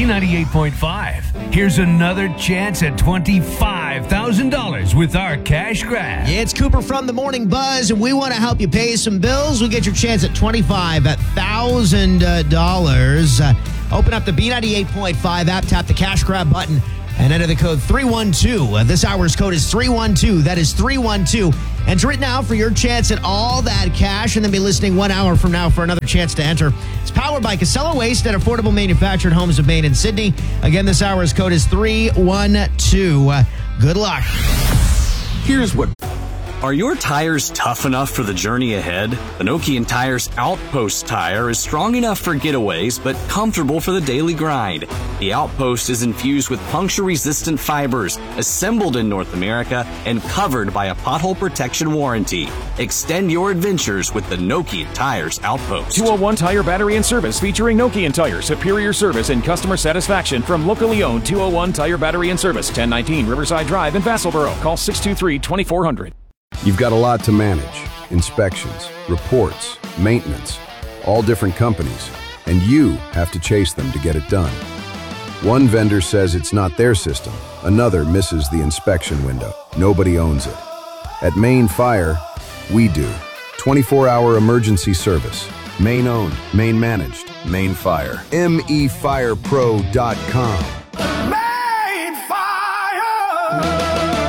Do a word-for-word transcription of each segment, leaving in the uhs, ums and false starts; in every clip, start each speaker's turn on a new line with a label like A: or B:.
A: B ninety-eight point five. Here's another chance at twenty-five thousand dollars with our cash grab.
B: Yeah, it's Cooper from the Morning Buzz, and we want to help you pay some bills. We get your chance at twenty-five thousand dollars. Uh, open up the B ninety-eight point five app, tap the cash grab button, and enter the code three one two. Uh, this hour's code is three one two. That is three one two. Enter it now for your chance at all that cash, and then be listening one hour from now for another chance to enter. It's powered by Casella Waste at Affordable Manufactured Homes of Maine and Sydney. Again, this hour's code is three one two. Uh, good luck.
C: Here's what... Are your tires tough enough for the journey ahead? The Nokian Tires Outpost tire is strong enough for getaways, but comfortable for the daily grind. The Outpost is infused with puncture-resistant fibers, assembled in North America, and covered by a pothole protection warranty. Extend your adventures with the Nokian Tires Outpost.
D: two oh one Tire Battery and Service featuring Nokian Tires. Superior service and customer satisfaction from locally owned two oh one Tire Battery and Service, ten nineteen Riverside Drive in Vassalboro. Call six two three, two four zero zero.
E: You've got a lot to manage. Inspections, reports, maintenance, all different companies, and you have to chase them to get it done. One vendor says it's not their system. Another misses the inspection window. Nobody owns it. At Maine Fire, we do. twenty-four hour emergency service. Maine owned, Maine managed, Maine Fire. M E fire pro dot com.
F: Maine Fire!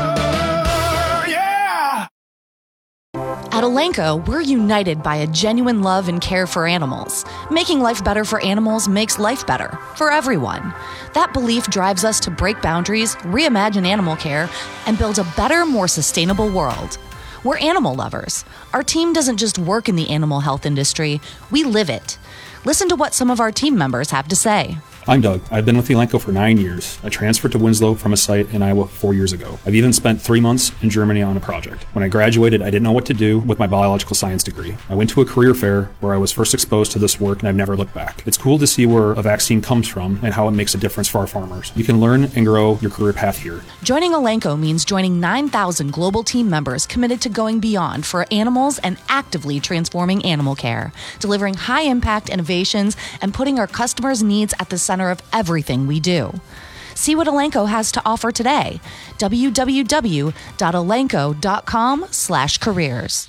G: At Elanco, we're united by a genuine love and care for animals. Making life better for animals makes life better for everyone. That belief drives us to break boundaries, reimagine animal care, and build a better, more sustainable world. We're animal lovers. Our team doesn't just work in the animal health industry, we live it. Listen to what some of our team members have to say.
H: I'm Doug. I've been with Elanco for nine years. I transferred to Winslow from a site in Iowa four years ago. I've even spent three months in Germany on a project. When I graduated, I didn't know what to do with my biological science degree. I went to a career fair where I was first exposed to this work, and I've never looked back. It's cool to see where a vaccine comes from and how it makes a difference for our farmers. You can learn and grow your career path here.
G: Joining Elanco means joining nine thousand global team members committed to going beyond for animals and actively transforming animal care, delivering high-impact innovations and putting our customers' needs at the center of everything we do. See what Elanco has to offer today. w w w dot elanco dot com slash careers.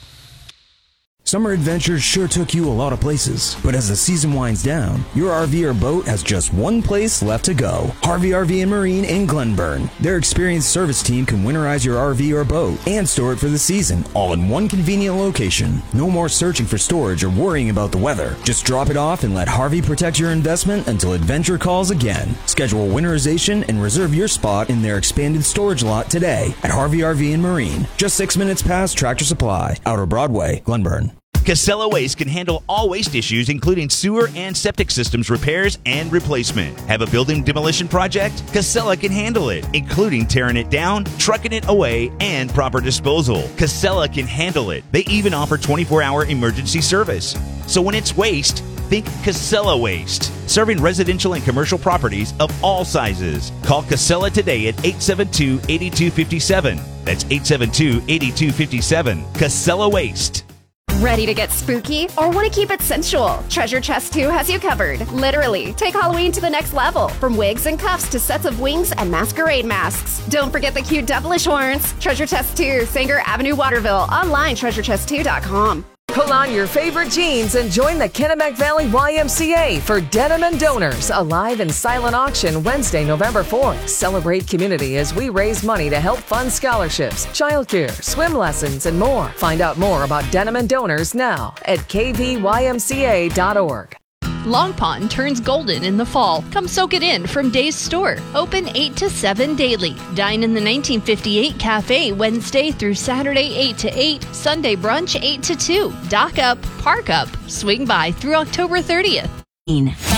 I: Summer adventures sure took you a lot of places, but as the season winds down, your R V or boat has just one place left to go. Harvey R V and Marine in Glenburn. Their experienced service team can winterize your R V or boat and store it for the season, all in one convenient location. No more searching for storage or worrying about the weather. Just drop it off and let Harvey protect your investment until adventure calls again. Schedule winterization and reserve your spot in their expanded storage lot today at Harvey R V and Marine. Just six minutes past Tractor Supply, Outer Broadway, Glenburn.
J: Casella Waste can handle all waste issues, including sewer and septic systems repairs and replacement. Have a building demolition project? Casella can handle it, including tearing it down, trucking it away, and proper disposal. Casella can handle it. They even offer twenty-four hour emergency service. So when it's waste, think Casella Waste. Serving residential and commercial properties of all sizes. Call Casella today at eight seven two, eight two five seven. That's eight seven two, eight two five seven. Casella Waste.
K: Ready to get spooky or want to keep it sensual? Treasure Chest two has you covered. Literally, take Halloween to the next level. From wigs and cuffs to sets of wings and masquerade masks. Don't forget the cute devilish horns. Treasure Chest two, Sanger Avenue, Waterville. Online, treasure chest two dot com.
L: Pull on your favorite jeans and join the Kennebec Valley Y M C A for Denim and Donors, a live and silent auction Wednesday, November fourth. Celebrate community as we raise money to help fund scholarships, childcare, swim lessons, and more. Find out more about Denim and Donors now at k v y m c a dot org.
M: Long Pond turns golden in the fall. Come soak it in from Days Store. Open eight to seven daily. Dine in the nineteen fifty-eight Cafe Wednesday through Saturday eight to eight. Sunday brunch eight to two. Dock up, park up, swing by through October thirtieth.